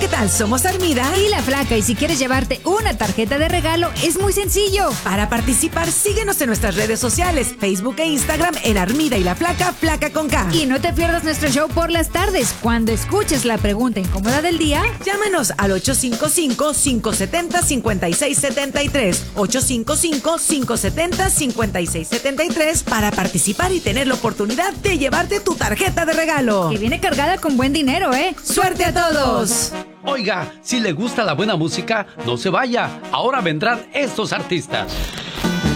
¿qué tal? Somos Armida y La Flaca, y si quieres llevarte una tarjeta de regalo, es muy sencillo. Para participar, síguenos en nuestras redes sociales, Facebook e Instagram en Armida y La Flaca, Flaca con K. Y no te pierdas nuestro show por las tardes. Cuando escuches la pregunta incómoda del día, llámanos al 855-570-5673, 855-570-5673 para participar y tener la oportunidad de llevarte tu tarjeta de regalo. Que viene cargada con buen dinero, ¿eh? ¡Suerte a todos! Oiga, si le gusta la buena música, no se vaya. Ahora vendrán estos artistas.